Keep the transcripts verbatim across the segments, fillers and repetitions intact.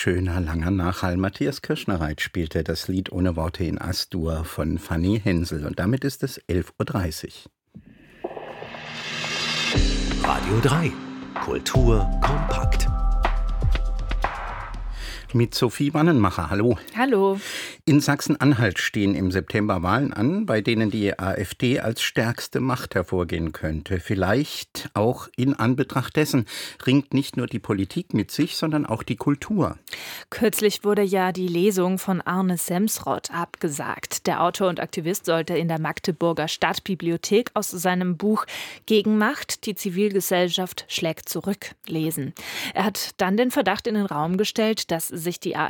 schöner, langer Nachhall. Matthias Kirschnereit spielte das Lied Ohne Worte in As-Dur von Fanny Hensel. Und damit ist es elf Uhr dreißig. Radio drei. Kultur kompakt. Mit Sophie Wannenmacher. Hallo. Hallo. In Sachsen-Anhalt stehen im September Wahlen an, bei denen die AfD als stärkste Macht hervorgehen könnte. Vielleicht auch in Anbetracht dessen ringt nicht nur die Politik mit sich, sondern auch die Kultur. Kürzlich wurde ja die Lesung von Arne Semsrott abgesagt. Der Autor und Aktivist sollte in der Magdeburger Stadtbibliothek aus seinem Buch Gegenmacht, die Zivilgesellschaft schlägt zurück lesen. Er hat dann den Verdacht in den Raum gestellt, dass sich die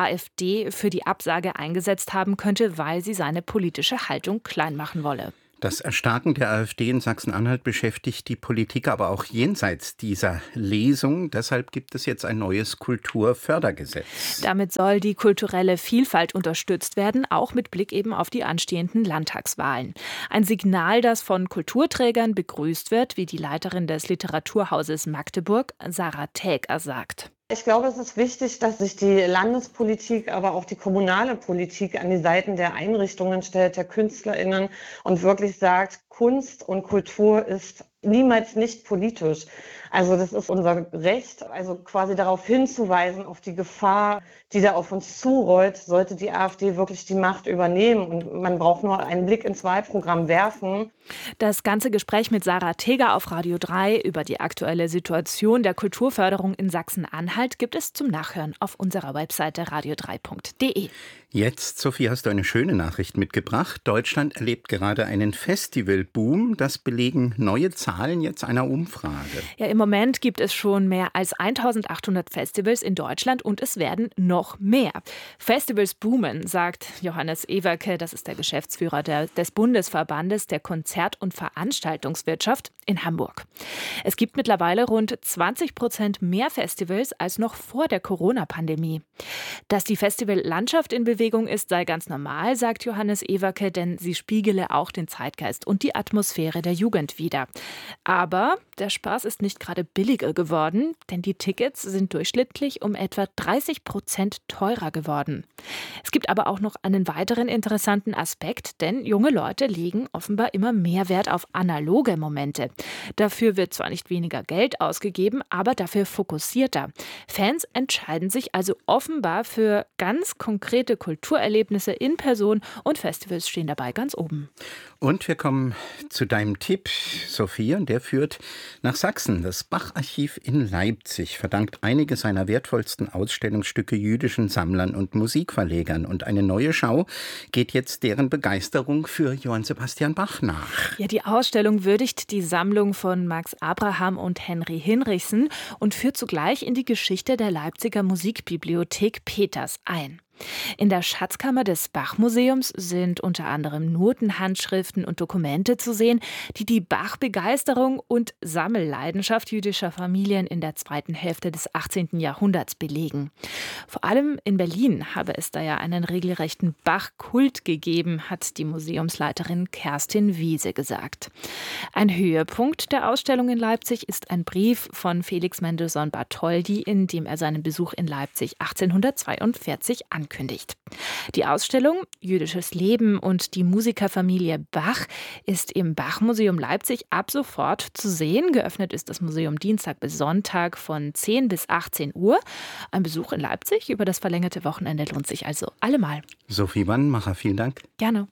AfD für die Absage eingesetzt haben könnte, weil sie seine politische Haltung klein machen wolle. Das Erstarken der AfD in Sachsen-Anhalt beschäftigt die Politik aber auch jenseits dieser Lesung. Deshalb gibt es jetzt ein neues Kulturfördergesetz. Damit soll die kulturelle Vielfalt unterstützt werden, auch mit Blick eben auf die anstehenden Landtagswahlen. Ein Signal, das von Kulturträgern begrüßt wird, wie die Leiterin des Literaturhauses Magdeburg, Sarah Täger, sagt. Ich glaube, es ist wichtig, dass sich die Landespolitik, aber auch die kommunale Politik an die Seiten der Einrichtungen stellt, der KünstlerInnen und wirklich sagt, Kunst und Kultur ist niemals nicht politisch. Also das ist unser Recht, also quasi darauf hinzuweisen, auf die Gefahr, die da auf uns zurollt, sollte die AfD wirklich die Macht übernehmen. Und man braucht nur einen Blick ins Wahlprogramm werfen. Das ganze Gespräch mit Sarah Täger auf Radio drei über die aktuelle Situation der Kulturförderung in Sachsen-Anhalt gibt es zum Nachhören auf unserer Webseite radio drei punkt de. Jetzt, Sophie, hast du eine schöne Nachricht mitgebracht. Deutschland erlebt gerade einen Festivalboom. Das belegen neue Zahlen jetzt einer Umfrage. Ja, im Moment gibt es schon mehr als eintausendachthundert Festivals in Deutschland und es werden noch mehr. Festivals boomen, sagt Johannes Ewerke, das ist der Geschäftsführer der, des Bundesverbandes der Konzert- und Veranstaltungswirtschaft in Hamburg. Es gibt mittlerweile rund zwanzig Prozent mehr Festivals als noch vor der Corona-Pandemie. Dass die Festivallandschaft in Bewegung ist, sei ganz normal, sagt Johannes Ewerke, denn sie spiegele auch den Zeitgeist und die Atmosphäre der Jugend wider. Aber der Spaß ist nicht gerade billiger geworden, denn die Tickets sind durchschnittlich um etwa dreißig Prozent teurer geworden. Es gibt aber auch noch einen weiteren interessanten Aspekt, denn junge Leute legen offenbar immer mehr Wert auf analoge Momente. Dafür wird zwar nicht weniger Geld ausgegeben, aber dafür fokussierter. Fans entscheiden sich also offenbar für ganz konkrete Kulturerlebnisse in Person und Festivals stehen dabei ganz oben. Und wir kommen zu deinem Tipp, Sophie, und der führt nach Sachsen. Das Bach-Archiv in Leipzig verdankt einige seiner wertvollsten Ausstellungsstücke jüdischen Sammlern und Musikverlegern. Und eine neue Schau geht jetzt deren Begeisterung für Johann Sebastian Bach nach. Ja, die Ausstellung würdigt die Sammlung von Max Abraham und Henry Hinrichsen und führt zugleich in die Geschichte der Leipziger Musikbibliothek Peters ein. In der Schatzkammer des Bach-Museums sind unter anderem Notenhandschriften und Dokumente zu sehen, die die Bach-Begeisterung und Sammelleidenschaft jüdischer Familien in der zweiten Hälfte des achtzehnten Jahrhunderts belegen. Vor allem in Berlin habe es da ja einen regelrechten Bach-Kult gegeben, hat die Museumsleiterin Kerstin Wiese gesagt. Ein Höhepunkt der Ausstellung in Leipzig ist ein Brief von Felix Mendelssohn Bartholdy, in dem er seinen Besuch in Leipzig achtzehnhundertzweiundvierzig ankündigt. Ankündigt. Die Ausstellung Jüdisches Leben und die Musikerfamilie Bach ist im Bach-Museum Leipzig ab sofort zu sehen. Geöffnet ist das Museum Dienstag bis Sonntag von zehn bis achtzehn Uhr. Ein Besuch in Leipzig über das verlängerte Wochenende lohnt sich also allemal. Sophie Wannenmacher, vielen Dank. Gerne.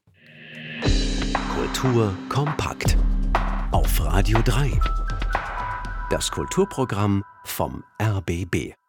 Kultur kompakt. Auf Radio drei. Das Kulturprogramm vom R B B.